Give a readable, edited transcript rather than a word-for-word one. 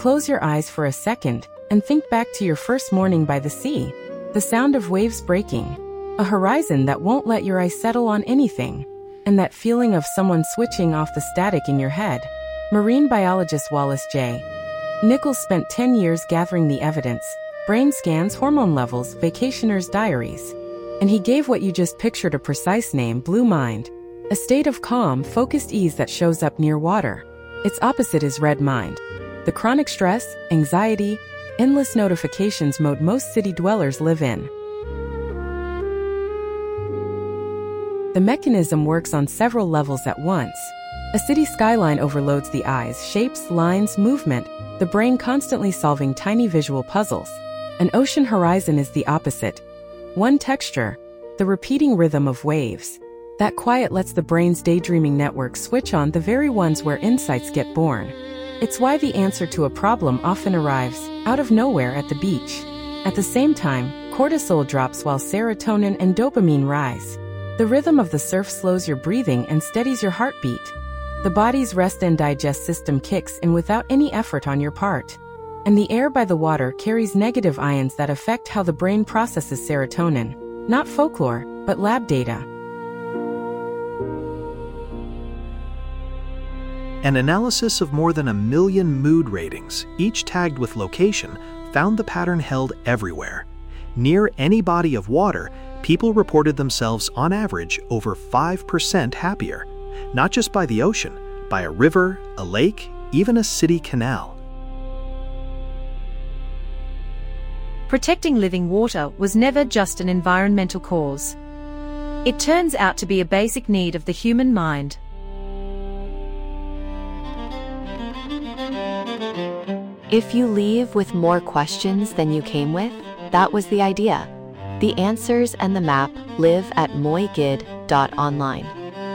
Close your eyes for a second and think back to your first morning by the sea. The sound of waves breaking, a horizon that won't let your eyes settle on anything, and that feeling of someone switching off the static in your head. Marine biologist Wallace J. Nichols spent 10 years gathering the evidence, brain scans, hormone levels, vacationers' diaries. And he gave what you just pictured a precise name: blue mind. A state of calm, focused ease that shows up near water. Its opposite is red mind. The chronic stress, anxiety, endless notifications mode most city dwellers live in. The mechanism works on several levels at once. A city skyline overloads the eyes, shapes, lines, movement, the brain constantly solving tiny visual puzzles. An ocean horizon is the opposite. One texture, the repeating rhythm of waves. That quiet lets the brain's daydreaming network switch on, the very ones where insights get born. It's why the answer to a problem often arrives out of nowhere at the beach. At the same time, cortisol drops while serotonin and dopamine rise. The rhythm of the surf slows your breathing and steadies your heartbeat. The body's rest and digest system kicks in without any effort on your part. And the air by the water carries negative ions that affect how the brain processes serotonin. Not folklore, but lab data. An analysis of more than 1 million mood ratings, each tagged with location, found the pattern held everywhere. Near any body of water, people reported themselves on average over 5% happier. Not just by the ocean, by a river, a lake, even a city canal. Protecting living water was never just an environmental cause. It turns out to be a basic need of the human mind. If you leave with more questions than you came with, that was the idea. The answers and the map live at moigid.online.